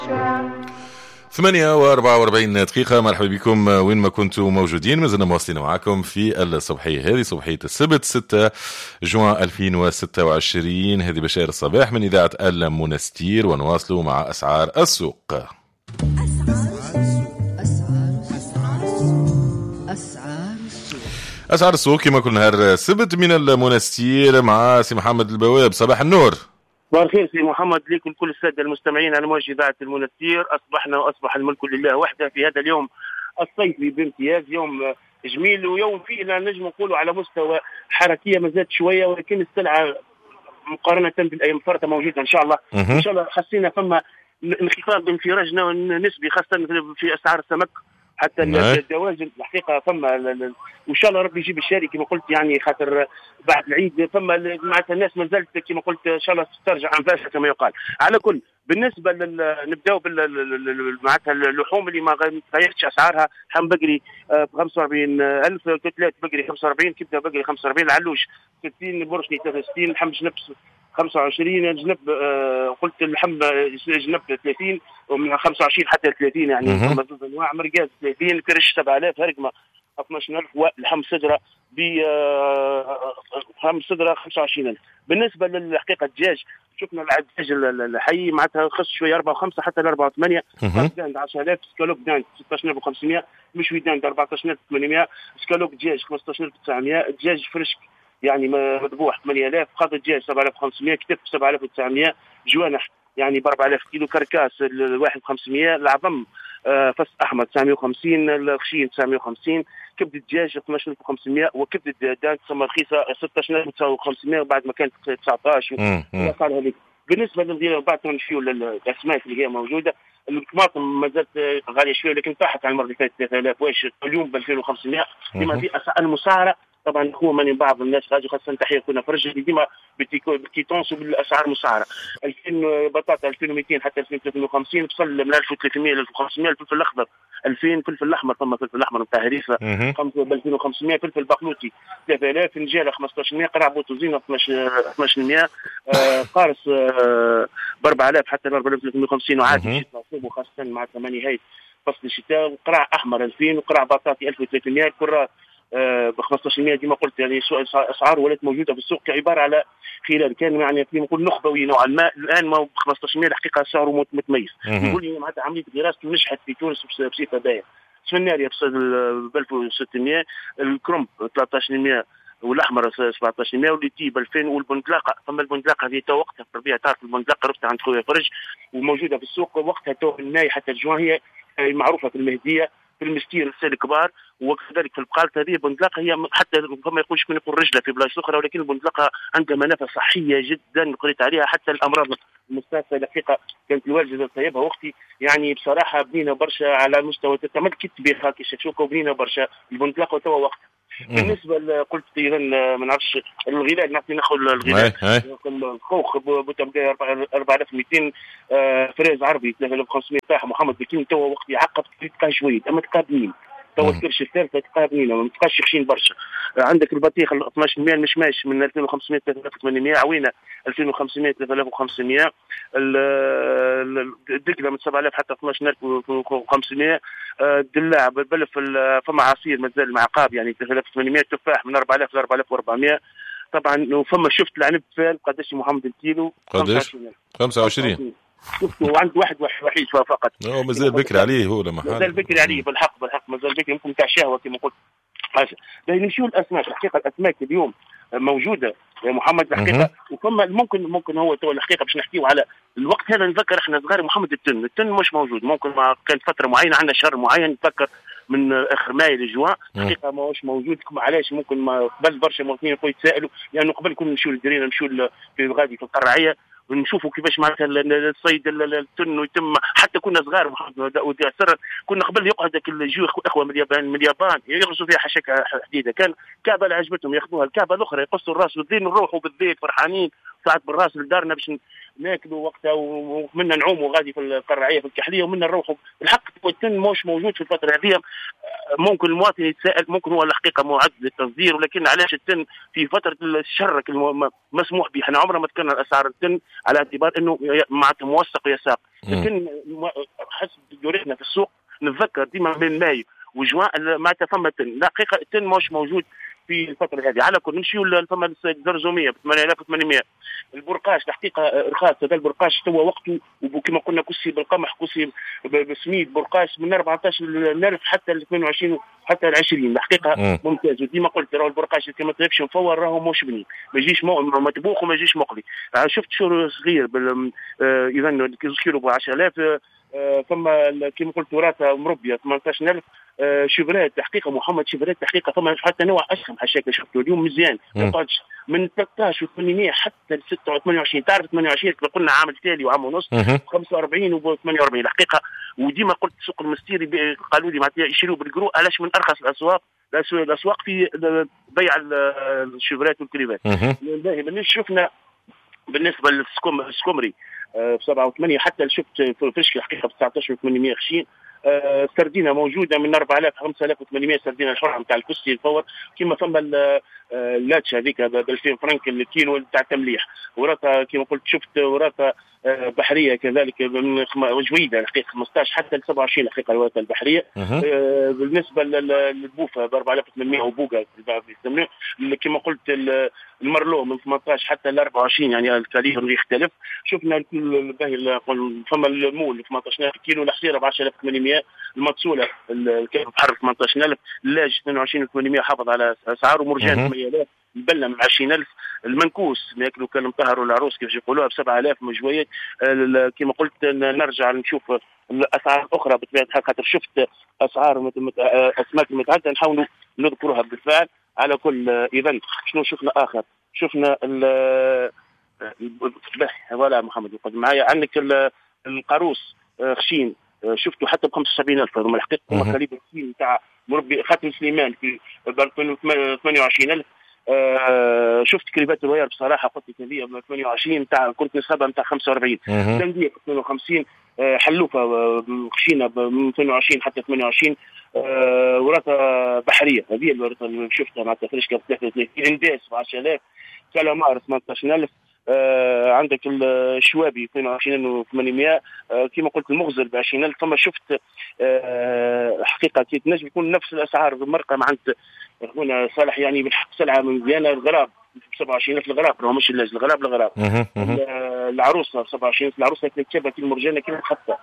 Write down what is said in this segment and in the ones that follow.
8:44 مرحبا بكم وين ما كنتم موجودين. مازلنا مواصلين معكم في الصبحية هذه، صبحية السبت 6 جوان 2026. هذه بشائر الصباح من إذاعة المنستير، ونواصلوا مع أسعار السوق. أسعار السوق كما كل نهار السبت من المنستير مع سي محمد البواب. صباح النور. صباح الخير سي محمد لكم كل الساده المستمعين على موجة إذاعة المنستير. اصبحنا واصبح الملك لله وحده في هذا اليوم الصيفي بامتياز، يوم جميل ويوم فيه نجم نقولوا على مستوى حركيه ما زادت شويه، ولكن السلعه مقارنه بالايام الفارطه موجوده ان شاء الله. ان شاء الله حسينا فما انخفاض انفراج نسبي خاصه في اسعار السمك حتى الدواجن الحقيقه فما وان شاء الله ربي يجيب الشاري كما قلت، يعني خاطر بعد العيد فما معناتها الناس ما زالت كما قلت ان شاء الله ترجع انفاسها كما يقال. على كل بالنسبه نبداو معناتها اللحوم اللي ما تغيرتش اسعارها. لحم بقري ب 45,000، كتلات بقري 45، كبده بقري 45، العلوش 60، برشني 63، لحم جنب 25، جنب قلت اللحم جنب 30 ومن 25 حتى 30، يعني ثم زوج انواع. مرقاز 30، كرش 7000، هرقمه 12000، ولحم صدره ب خمس صدره 25,000. بالنسبه للحقيقه الدجاج شفنا الدجاج الحي معناتها خص شويه 4 و5 حتى ل 4 و8، داند 10,000، سكالوب داند 16,500، مشوي داند 14,800، سكالوب دجاج 15,900، دجاج فريش يعني مذبوح 8,000، قاضي الدجاج 7,500، كتف 7,900، جوانح يعني ب 4,000 كيلو، كركاس الواحد 500، العظم فص احمر 950، الخشين 950، كبد الدجاج 12,500، وكبد الدجاج ثم رخيصه 16,500 بعد ما كانت 19 وصار هذيك. بالنسبه بعد ما نمشيو للاسماك اللي هي موجوده، الطماطم ما زالت غاليه شويه لكن طاحت على المره اللي فاتت 3000 واش اليوم ب 2500. ديما في المسعره طبعا هو من بعض الناس غادي خاصه تحيه كنا فرج اللي ديما بتيتونسوا بالاسعار المسعره. 2000 بطاطا 2200 حتى 2350، وصل من 1300 ل 1500. الفلفل الاخضر 2000، فلفل الاحمر ثم فلفل احمر نتاع هريسه 2500، فلفل بقلوتي 3000، نجاله 1500، قرع بوتوزينه 1200، قارص ب 4000 حتى 4350، وعادي شتاء نصيبه خاصه مع نهايه فصل الشتاء. وقرع احمر 2000، وقرع بطاطي 1300، الكرات ب 15%. ديما قلت يعني اسعار ولات موجوده في السوق كعباره على خلال كان يعني نقول نخبوي نوعا ما. الان ما ب 15% الحقيقه سعره متميز. نقول لي معناتها عمليه دراسه نجحت في تونس بصفه باهيه. سمناريا ب 1600، الكرنب 1300، والاحمر 1700، والليتي ب 2000، والبندلاقه ثم البندلاقه هذه تو وقتها في الربيع تعرف البندلاقه رفتها عند خويا فرج وموجوده في السوق وقتها تو من ماي حتى الجوان، هي معروفه في المهديه في المستير السيل الكبار، وكذلك في البقالة. هذه البندلاقة هي حتى ما يقولش من يقول رجلة في بلاصة أخرى، ولكن البندلاقة عندها منافع صحية جدا قريت عليها. حتى الأمراض المستأصلة الحقيقة كانت الوالدة طيبها وقتي، يعني بصراحة بنينا برشا على مستوى تعمل كت بيخا كي شكشوكة، وبنينا برشا البندلاقة وتوا وقت. بالنسبة قلت إذا ما نعرفش الغلال نعطي ناخذ الغلال الخوخ بوتمقاي 4200، فريز عربي 3500 تاع محمد بكين توا وقت يعقب تلقاه شويه اما تلقاه بنين. توا الكرش الثالثه تلقاه بنينه ما تلقاش خشين برشا. عندك البطيخ 1200 المشماش من 2500 3800، عوينه 2500 3500، الدقله من 7000 حتى 12500، الدلاع بالبلف فما عصير مازال مع عقاب يعني 3800، تفاح من 4000 ل 4400. طبعا فما شفت العنب فال قداش محمد الكيلو؟ قداش؟ 25. شفته عنده واحد وحيد فقط. هو مازال بكري عليه، هو لما مازال بكري عليه بالحق مازال بكري، ممكن تاع شهوه كما قلت حاجه. نمشيو الاسماك. الحقيقه الاسماك اليوم موجوده يا محمد الحقيقه، وفما ممكن هو تو الحقيقه باش نحكيو على الوقت هذا. نذكر احنا صغار محمد التن مش موجود، ممكن ما كانت فتره معينه عندنا شهر معين نتذكر من اخر ماي لجوان الحقيقه ما هوش موجود. علاش ممكن ما قبل برشا مواطنين يتسائلوا لانه يعني قبل كنا نمشيو للدرينا نمشيو في غادي في القرعيه ونشوفوا كيفاش معناتها الصيد التن ويتم. حتى كنا صغار كنا قبل يقعد يجوا اخوه من اليابان يغرسوا فيها حشكه حديده، كان كعبه اللي عجبتهم ياخذوها، الكعبه الاخرى يقصوا الراس والذين نروحوا بالذيل فرحانين طلعت بالراس لدارنا باش ناكلوا وقتها ومنا نعوموا غادي في القرعيه في الكحليه ومنا نروحوا. الحق التن مش موجود في الفتره هذه. ممكن المواطن يتساءل ممكن هو الحقيقه معد للتصدير، ولكن علاش التن في فتره الشرك المسموح به؟ احنا عمرنا ما ذكرنا اسعار التن على اعتبار انه معناتها موثق ويساق، لكن حسب دورتنا في السوق نتذكر ديما من مايو وجوان معناتها فما تن. الحقيقه التن مش موجود في الفتره هذه. على كل نمشيو لفما الزرزوميه ب 8800. البرقاش الحقيقه رخاص. هذا البرقاش توا وقته، وكما قلنا كسي بالقمح كسي بسميد برقاش من 14,000 حتى ل 22 حتى ل 20. الحقيقه ممتاز. وديما قلت راهو البرقاش اللي ما تغيبش مفور راهو مش بني، ما يجيش مطبوخ وما يجيش مقلي. شفت شهر صغير اذا كيلو ب 10,000. ثم كما قلت وراثه مربيه 18,000. شيفرات تحقيقه محمد شيفرات تحقيقه ثم حتى نوع اسهم هالشكل شفته اليوم مزيان ما يقعدش من 13,800 حتى ل 26. تعرف 28 قلنا عام تالي وعام ونص 45 و 48 الحقيقه. وديما قلت سوق المستيري قالوا لي معناتها يشيروا بالقرو علاش من ارخص الاسواق في بيع الشيفرات والكريفات. شفنا بالنسبه للسكومري ب 7 و8 حتى شفت فرشك الحقيقه ب 19,820. سردينه موجوده من 4,000 5,800 سردينه الحره نتاع الكسي الفور. كما ثم اللاتش هذيك ب 2000 فرنك الكيلو نتاع التمليح. وراثه كما قلت شفت وراثه بحريه كذلك من جويده الحقيقه 15 حتى ل 27 الحقيقه الوراثه البحريه. بالنسبه للبوفه ب 4,800 وبوغا كما قلت المرلو من 18 حتى ل 24 يعني الكاليبر يختلف. شفنا فما المول 18,000 كيلو. الحصيره ب 10,800. المتصوله الكيف بحر 18,000. اللاج 22,800 حافظ على اسعاره. مرجان 8,000. البلم 20,000. المنكوس ما ياكلوا كان مطهر والعروس كيف يقولوها ب 7,000 مجوية. كما قلت نرجع نشوف الاسعار الاخرى بطبيعه الحال خاطر شفت اسعار اسماك متعدده نحاولوا نذكرها بالفعل. على كل اذا شنو شفنا اخر؟ شفنا ولا محمد يقعد معايا عندك القاروس خشين شفته حتى ب 75,000. هذوما الحقيقه هما كاليبر نتاع مربي خاتم سليمان في 28,000. شفت كريبات الوير بصراحه قلت لك هذه ب 28 نتاع كنت نسبها نتاع 45. تنديق 52. حلوفه خشينه ب 22 حتى 28. وراثه بحريه هذه الوراثه اللي شفتها مع تفريشكا ب 33. انداس ب 10,000. كالامار 18,000. عندك الشوابي 22,800. كما قلت المغزل ب 20,000. ثم شفت حقيقه كي تنجم يكون نفس الاسعار بالمرقه مع هنا صالح يعني بالحق سلعه من ديانا. الغراب ب 27,000. الغراب راهو مش اللاج الغراب. العروسه ب 27,000. العروسه كتبت المرجانه كما خطه.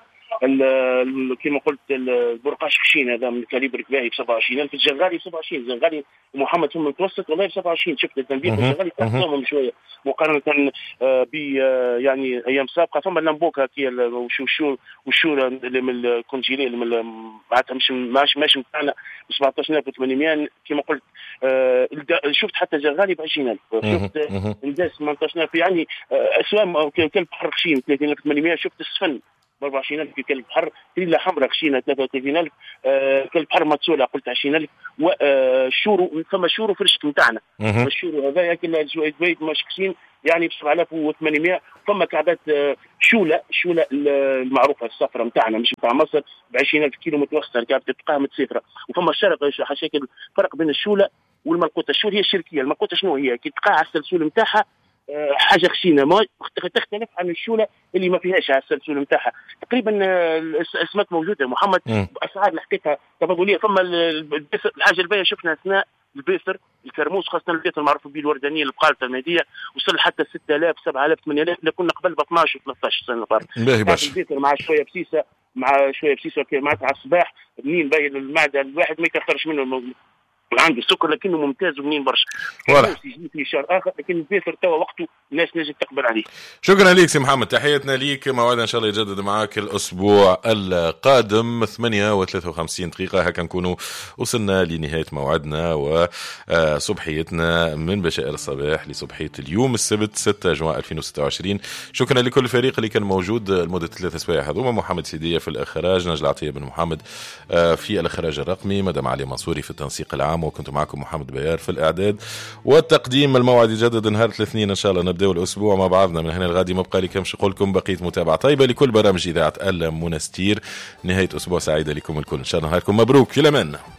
كما قلت البرقاش خشين هذا من كاليبر كباهي ب 27,000. الجغالي ب 27. الجغالي محمد ثم المتوسط والله ب 27. شفت التنبيه الجغالي تحسهم شويه مقارنه ب يعني ايام سابقه. ثم اللمبوكا كي والشوره اللي من الكونجيلي اللي معناتها مش نتاعنا ب 17,800. كما قلت شفت حتى جغالي ب 20,000. شفت انداس 18,000 يعني اسوام كلب بحر خشين 30,800. شفت السفن ب 24,000 في كلب بحر. تريلا حمراء خشينه 33,000. كلب بحر متسوله قلت 20,000. والشورو ثم شورو فرشك نتاعنا. الشورو هذا ياكل شويه بيت مش خشين يعني ب 7,800. ثم كعبات شوله المعروفه الصفراء نتاعنا مش نتاع مصر ب 20,000 كيلو متوسطه كعبه تلقاها متسافره. وثم الشرق شكل فرق بين الشوله والملقوطه. الشوله هي الشركيه. الملقوطه شنو هي؟ كي تلقاها على السلسول نتاعها حاجه خشينه ما تختلف عن الشوله اللي ما فيهاش على السلسول نتاعها. تقريبا الاسماك موجوده محمد باسعار الحقيقه تفاضليه. ثم الحاجه الباهيه شفنا اثناء البيثر الكرموس خاصه البيثر المعروف به الوردانيه البقاله المهديه وصل حتى 6,000 7,000 8,000. اللي كنا قبل ب 12 و 13 سنه فرق. البيثر مع شويه بسيسه معناتها على الصباح منين باين المعده الواحد ما يكثرش منه عنده السكر لكنه ممتاز ومنين برشا. يجي في شهر اخر لكن البيثر توا وقته الناس نجم تقبل عليه. شكرا لك سي محمد. تحياتنا ليك. موعدنا ان شاء الله يجدد معك الاسبوع القادم 8:53 دقيقه. هكا نكونوا وصلنا لنهايه موعدنا وصبحيتنا من بشائر الصباح لصبحيه اليوم السبت 6 جوان 2026. شكرا لكل الفريق اللي كان موجود لمده 3 سوايع هذوما. محمد سيديه في الاخراج، نجل عطيه بن محمد في الاخراج الرقمي، مدام علي منصوري في التنسيق العام، العام، وكنت معكم محمد بيار في الإعداد والتقديم. الموعد يجدد نهار الاثنين إن شاء الله، نبدأ الأسبوع مع بعضنا من هنا الغادي. ما بقى لي كمش قولكم بقية متابعة طيبة لكل برامج إذاعة ألم منستير. نهاية أسبوع سعيدة لكم الكل، إن شاء الله نهاركم مبروك. في الأمان.